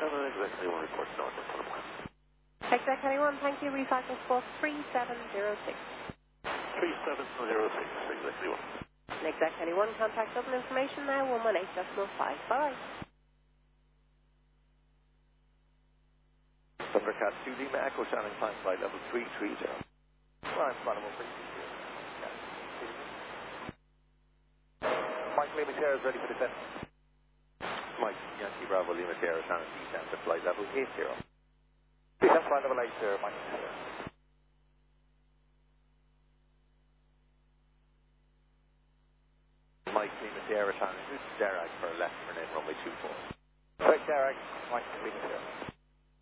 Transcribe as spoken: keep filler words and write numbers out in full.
Hello, exactly one report north of Fulham. Exec anyone, thank you. Recycle squad three seven zero six. three seven zero six, exactly one. Exec anyone, contact Dublin information now, one one eight decimal five five. Thundercat two Lima Echo Shannon climb flight level three three zero. Climb flight level three three zero. Mike Lima Sierra is ready for descent. Mike Yankee Bravo Lima Sierra Shannon descent at flight level eight zero. Descent flight level eight zero, Mike Sierra. Mike Lima Sierra Shannon, this is Derek for left turn in runway two four. Right, Derek, Mike Lima Sierra.